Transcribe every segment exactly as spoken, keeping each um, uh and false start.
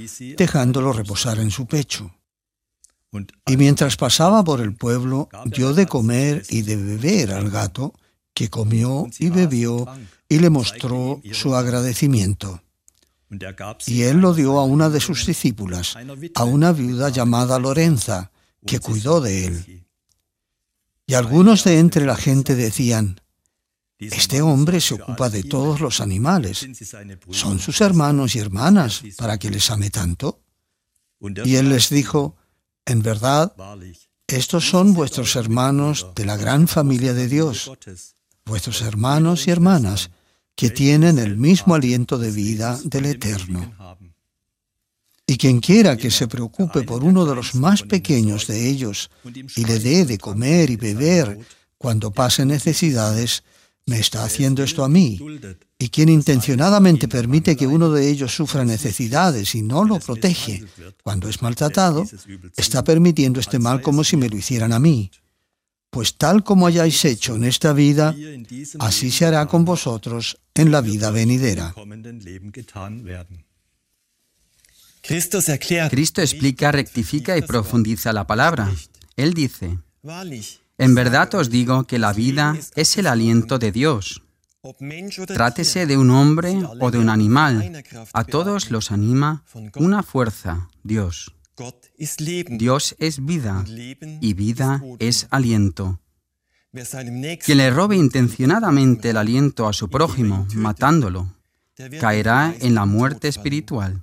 dejándolo reposar en su pecho. Y mientras pasaba por el pueblo, dio de comer y de beber al gato, que comió y bebió y le mostró su agradecimiento. Y él lo dio a una de sus discípulas, a una viuda llamada Lorenza, que cuidó de él. Y algunos de entre la gente decían: este hombre se ocupa de todos los animales. ¿Son sus hermanos y hermanas para que les ame tanto? Y él les dijo: en verdad, estos son vuestros hermanos de la gran familia de Dios, vuestros hermanos y hermanas, que tienen el mismo aliento de vida del Eterno. Y quien quiera que se preocupe por uno de los más pequeños de ellos y le dé de comer y beber cuando pase necesidades, me está haciendo esto a mí. Y quien intencionadamente permite que uno de ellos sufra necesidades y no lo protege cuando es maltratado, está permitiendo este mal como si me lo hicieran a mí. Pues tal como hayáis hecho en esta vida, así se hará con vosotros en la vida venidera. Cristo explica, rectifica y profundiza la palabra. Él dice: en verdad os digo que la vida es el aliento de Dios. Trátese de un hombre o de un animal, a todos los anima una fuerza, Dios. Dios es vida, y vida es aliento. Quien le robe intencionadamente el aliento a su prójimo, matándolo, caerá en la muerte espiritual.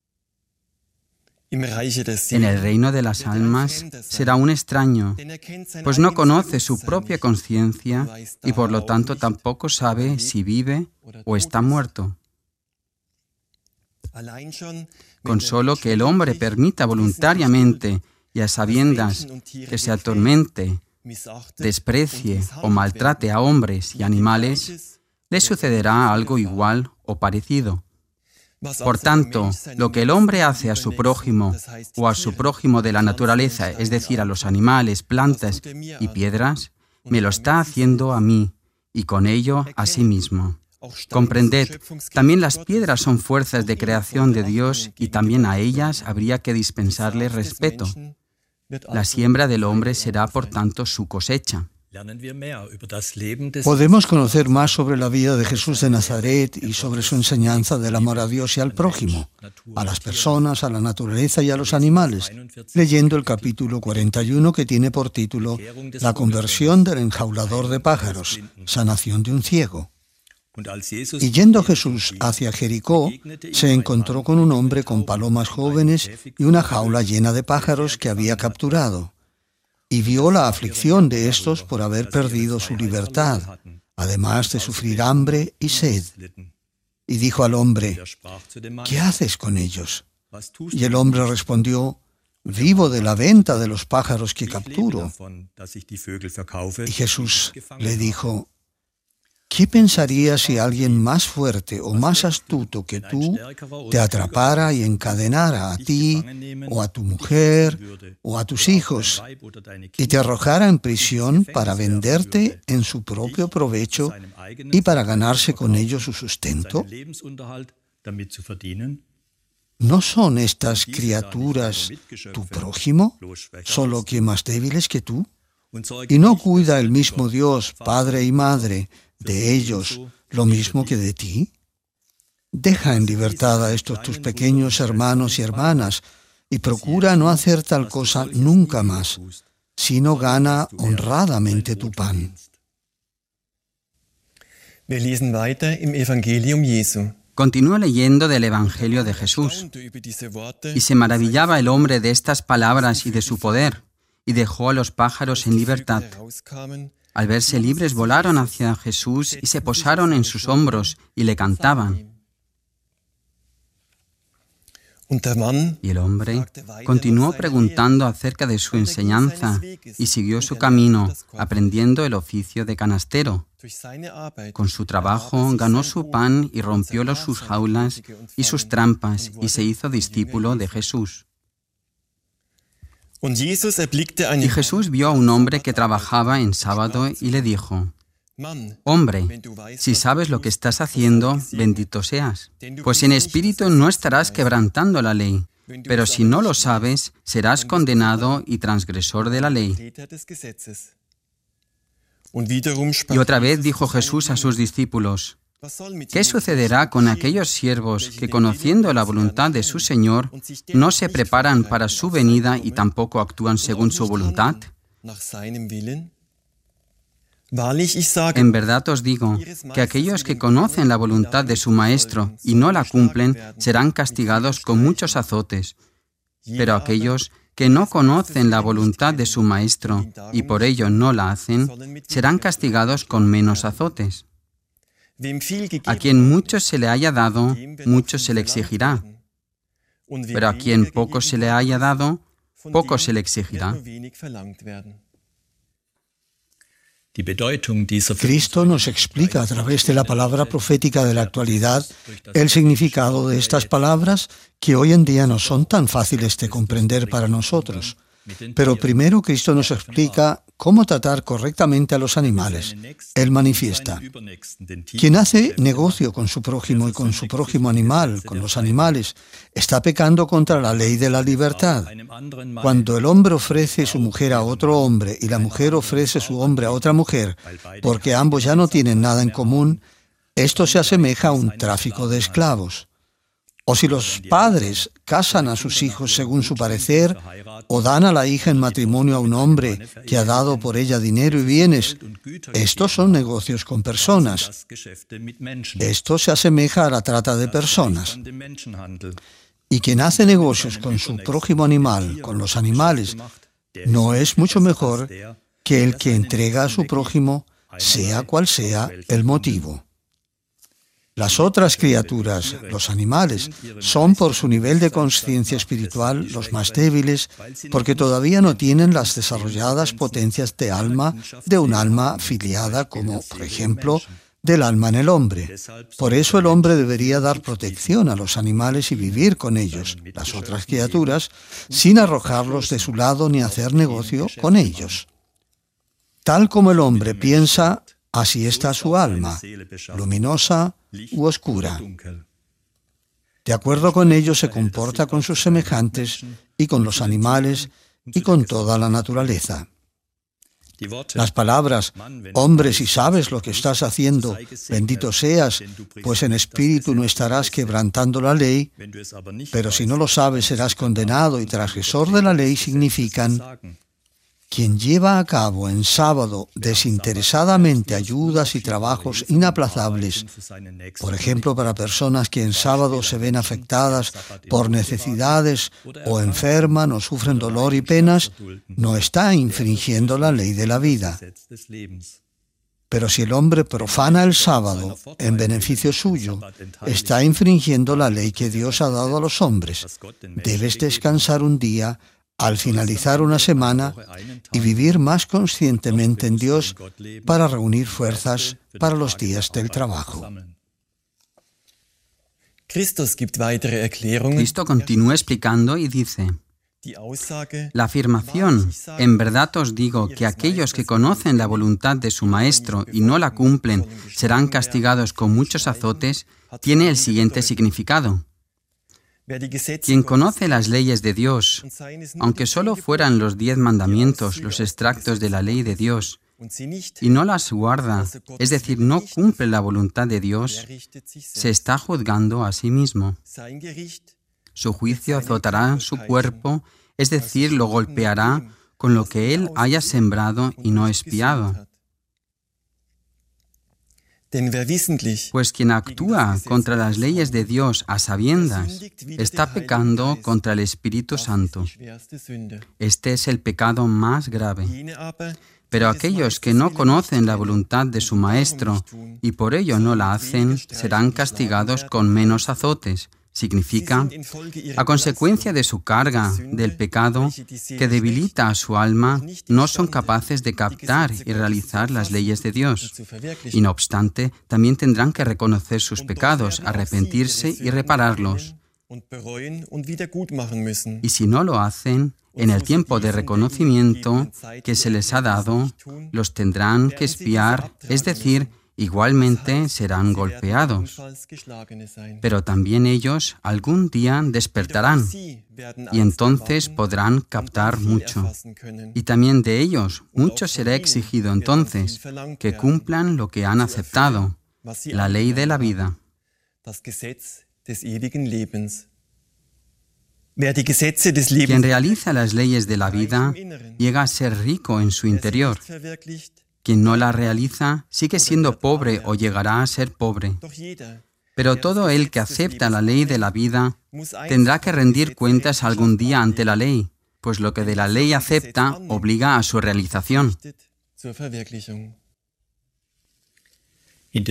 En el reino de las almas será un extraño, pues no conoce su propia conciencia y por lo tanto tampoco sabe si vive o está muerto. Con solo que el hombre permita voluntariamente y a sabiendas que se atormente, desprecie o maltrate a hombres y animales, le sucederá algo igual o parecido. Por tanto, lo que el hombre hace a su prójimo o a su prójimo de la naturaleza, es decir, a los animales, plantas y piedras, me lo está haciendo a mí y con ello a sí mismo. Comprended, también las piedras son fuerzas de creación de Dios y también a ellas habría que dispensarle respeto. La siembra del hombre será, por tanto, su cosecha. Podemos conocer más sobre la vida de Jesús de Nazaret y sobre su enseñanza del amor a Dios y al prójimo, a las personas, a la naturaleza y a los animales, leyendo el capítulo cuarenta y uno, que tiene por título La conversión del enjaulador de pájaros, sanación de un ciego. Y yendo Jesús hacia Jericó, se encontró con un hombre con palomas jóvenes y una jaula llena de pájaros que había capturado. Y vio la aflicción de estos por haber perdido su libertad, además de sufrir hambre y sed. Y dijo al hombre: ¿qué haces con ellos? Y el hombre respondió: vivo de la venta de los pájaros que capturo. Y Jesús le dijo: ¿qué pensarías si alguien más fuerte o más astuto que tú te atrapara y encadenara a ti, o a tu mujer, o a tus hijos, y te arrojara en prisión para venderte en su propio provecho y para ganarse con ello su sustento? ¿No son estas criaturas tu prójimo, solo que más débiles que tú? ¿Y no cuida el mismo Dios, Padre y Madre, de ellos lo mismo que de ti? Deja en libertad a estos tus pequeños hermanos y hermanas y procura no hacer tal cosa nunca más, sino gana honradamente tu pan. Continúa leyendo del Evangelio de Jesús. Y se maravillaba el hombre de estas palabras y de su poder, y dejó a los pájaros en libertad. Al verse libres, volaron hacia Jesús y se posaron en sus hombros y le cantaban. Y el hombre continuó preguntando acerca de su enseñanza y siguió su camino, aprendiendo el oficio de canastero. Con su trabajo ganó su pan y rompió los sus jaulas y sus trampas y se hizo discípulo de Jesús. Y Jesús vio a un hombre que trabajaba en sábado y le dijo: hombre, si sabes lo que estás haciendo, bendito seas, pues en espíritu no estarás quebrantando la ley, pero si no lo sabes, serás condenado y transgresor de la ley. Y otra vez dijo Jesús a sus discípulos: ¿qué sucederá con aquellos siervos que, conociendo la voluntad de su Señor, no se preparan para su venida y tampoco actúan según su voluntad? En verdad os digo que aquellos que conocen la voluntad de su Maestro y no la cumplen serán castigados con muchos azotes, pero aquellos que no conocen la voluntad de su Maestro y por ello no la hacen, serán castigados con menos azotes. A quien mucho se le haya dado, mucho se le exigirá, pero a quien poco se le haya dado, poco se le exigirá. Cristo nos explica a través de la palabra profética de la actualidad el significado de estas palabras que hoy en día no son tan fáciles de comprender para nosotros. Pero primero Cristo nos explica cómo tratar correctamente a los animales. Él manifiesta: quien hace negocio con su prójimo y con su prójimo animal, con los animales, está pecando contra la ley de la libertad. Cuando el hombre ofrece su mujer a otro hombre y la mujer ofrece su hombre a otra mujer, porque ambos ya no tienen nada en común, esto se asemeja a un tráfico de esclavos. O si los padres casan a sus hijos según su parecer, o dan a la hija en matrimonio a un hombre que ha dado por ella dinero y bienes, estos son negocios con personas. Esto se asemeja a la trata de personas. Y quien hace negocios con su prójimo animal, con los animales, no es mucho mejor que el que entrega a su prójimo, sea cual sea el motivo. Las otras criaturas, los animales, son por su nivel de conciencia espiritual los más débiles, porque todavía no tienen las desarrolladas potencias de alma de un alma afiliada, como, por ejemplo, del alma en el hombre. Por eso el hombre debería dar protección a los animales y vivir con ellos, las otras criaturas, sin arrojarlos de su lado ni hacer negocio con ellos. Tal como el hombre piensa, así está su alma, luminosa u oscura. De acuerdo con ello se comporta con sus semejantes y con los animales y con toda la naturaleza. Las palabras: hombre, si sabes lo que estás haciendo, bendito seas, pues en espíritu no estarás quebrantando la ley, pero si no lo sabes serás condenado y transgresor de la ley, significan: quien lleva a cabo en sábado desinteresadamente ayudas y trabajos inaplazables, por ejemplo, para personas que en sábado se ven afectadas por necesidades o enferman o sufren dolor y penas, no está infringiendo la ley de la vida. Pero si el hombre profana el sábado en beneficio suyo, está infringiendo la ley que Dios ha dado a los hombres. Debes descansar un día al finalizar una semana y vivir más conscientemente en Dios para reunir fuerzas para los días del trabajo. Cristo continúa explicando y dice: la afirmación, en verdad os digo que aquellos que conocen la voluntad de su Maestro y no la cumplen serán castigados con muchos azotes, tiene el siguiente significado. Quien conoce las leyes de Dios, aunque solo fueran los diez mandamientos, los extractos de la ley de Dios, y no las guarda, es decir, no cumple la voluntad de Dios, se está juzgando a sí mismo. Su juicio azotará su cuerpo, es decir, lo golpeará con lo que él haya sembrado y no expiado. Pues quien actúa contra las leyes de Dios a sabiendas está pecando contra el Espíritu Santo. Este es el pecado más grave. Pero aquellos que no conocen la voluntad de su Maestro y por ello no la hacen, serán castigados con menos azotes. Significa, a consecuencia de su carga del pecado que debilita a su alma, no son capaces de captar y realizar las leyes de Dios. Y no obstante, también tendrán que reconocer sus pecados, arrepentirse y repararlos. Y si no lo hacen, en el tiempo de reconocimiento que se les ha dado, los tendrán que expiar, es decir, igualmente serán golpeados, pero también ellos algún día despertarán y entonces podrán captar mucho. Y también de ellos mucho será exigido entonces que cumplan lo que han aceptado, la ley de la vida. Quien realiza las leyes de la vida llega a ser rico en su interior. Quien no la realiza sigue siendo pobre o llegará a ser pobre. Pero todo el que acepta la ley de la vida tendrá que rendir cuentas algún día ante la ley, pues lo que de la ley acepta obliga a su realización. En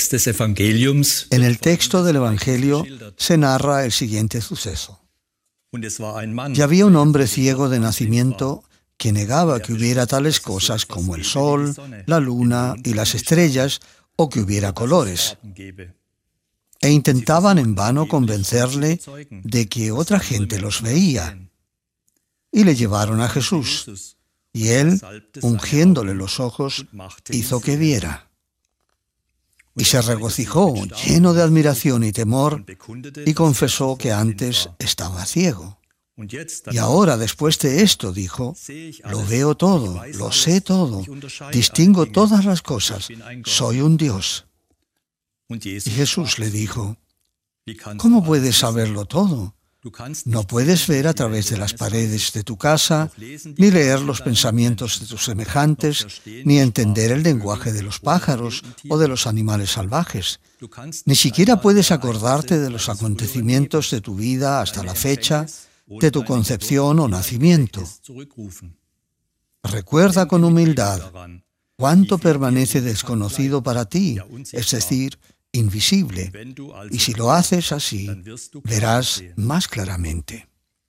el texto del Evangelio se narra el siguiente suceso. Y había un hombre ciego de nacimiento que negaba que hubiera tales cosas como el sol, la luna y las estrellas, o que hubiera colores. E intentaban en vano convencerle de que otra gente los veía. Y le llevaron a Jesús, y él, ungiéndole los ojos, hizo que viera. Y se regocijó, lleno de admiración y temor, y confesó que antes estaba ciego. Y ahora, después de esto, dijo, lo veo todo, lo sé todo, distingo todas las cosas, soy un Dios. Y Jesús le dijo, ¿cómo puedes saberlo todo? No puedes ver a través de las paredes de tu casa, ni leer los pensamientos de tus semejantes, ni entender el lenguaje de los pájaros o de los animales salvajes. Ni siquiera puedes acordarte de los acontecimientos de tu vida hasta la fecha, de tu concepción o nacimiento. Recuerda con humildad cuánto permanece desconocido para ti, es decir, invisible, y si lo haces así, verás más claramente.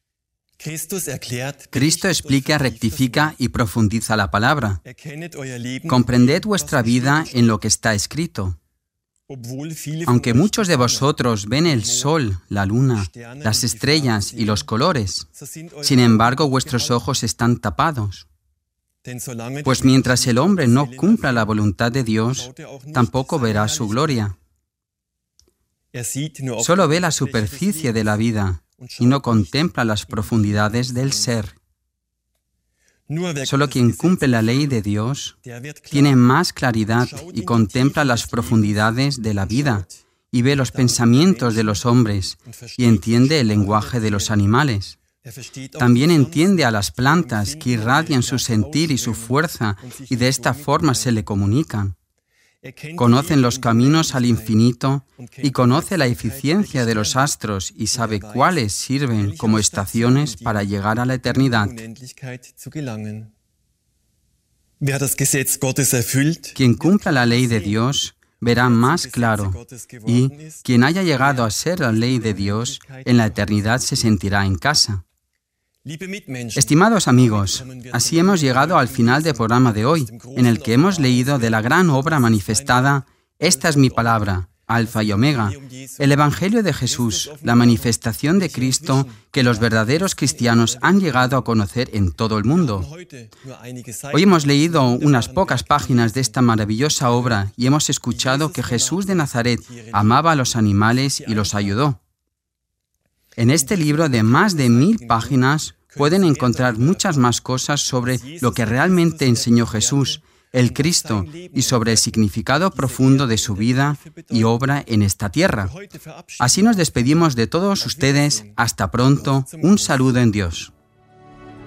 Cristo explica, rectifica y profundiza la palabra. Comprended vuestra vida en lo que está escrito. Aunque muchos de vosotros ven el sol, la luna, las estrellas y los colores, sin embargo vuestros ojos están tapados. Pues mientras el hombre no cumpla la voluntad de Dios, tampoco verá su gloria. Solo ve la superficie de la vida y no contempla las profundidades del ser. Solo quien cumple la ley de Dios tiene más claridad y contempla las profundidades de la vida y ve los pensamientos de los hombres y entiende el lenguaje de los animales. También entiende a las plantas que irradian su sentir y su fuerza y de esta forma se le comunican. Conocen los caminos al infinito y conoce la eficiencia de los astros y sabe cuáles sirven como estaciones para llegar a la eternidad. Quien cumpla la ley de Dios verá más claro y quien haya llegado a ser la ley de Dios en la eternidad se sentirá en casa. Estimados amigos, así hemos llegado al final del programa de hoy, en el que hemos leído de la gran obra manifestada, Esta es mi palabra, Alfa y Omega, el Evangelio de Jesús, la manifestación de Cristo que los verdaderos cristianos han llegado a conocer en todo el mundo. Hoy hemos leído unas pocas páginas de esta maravillosa obra y hemos escuchado que Jesús de Nazaret amaba a los animales y los ayudó. En este libro de más de mil páginas pueden encontrar muchas más cosas sobre lo que realmente enseñó Jesús, el Cristo, y sobre el significado profundo de su vida y obra en esta tierra. Así nos despedimos de todos ustedes. Hasta pronto. Un saludo en Dios.